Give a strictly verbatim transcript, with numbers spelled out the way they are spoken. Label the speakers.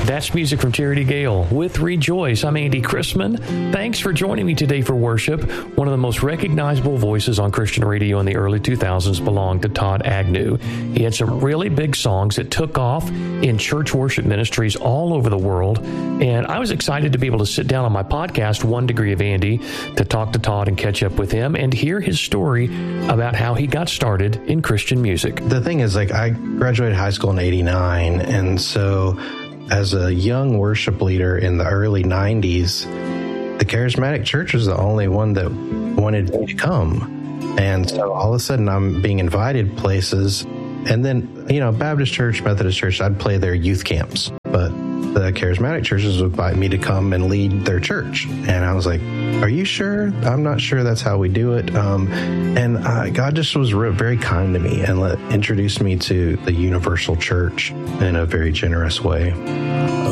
Speaker 1: That's music from Charity Gale with Rejoice. I'm Andy Chrisman. Thanks for joining me today for worship. One of the most recognizable voices on Christian radio in the early two thousands belonged to Todd Agnew. He had some really big songs that took off in church worship ministries all over the world. And I was excited to be able to sit down on my podcast, One Degree of Andy, to talk to Todd and catch up with him and hear his story about how he got started in Christian music.
Speaker 2: The thing is, like, I graduated high school in eighty-nine, and so as a young worship leader in the early nineties, the Charismatic Church was the only one that wanted me to come. And so all of a sudden I'm being invited places. And then, you know, Baptist Church, Methodist Church, I'd play their youth camps. But the Charismatic churches would invite me to come and lead their church. And I was like, are you sure? I'm not sure that's how we do it. Um, and uh, God just was re- very kind to me and let, introduced me to the universal church in a very generous way.